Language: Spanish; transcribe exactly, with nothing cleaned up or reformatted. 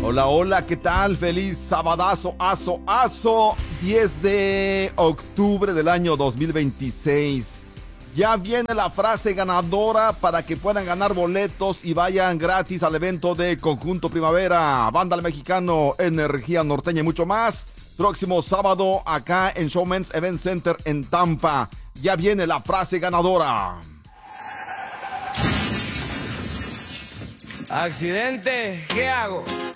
Hola, hola, ¿qué tal? Feliz sabadazo, aso, aso, diez de octubre del año dos mil veintiséis. Ya viene la frase ganadora para que puedan ganar boletos y vayan gratis al evento de Conjunto Primavera, Banda al Mexicano, Energía Norteña y mucho más. Próximo sábado acá en Showman's Event Center en Tampa. Ya viene la frase ganadora. Accidente, ¿qué hago?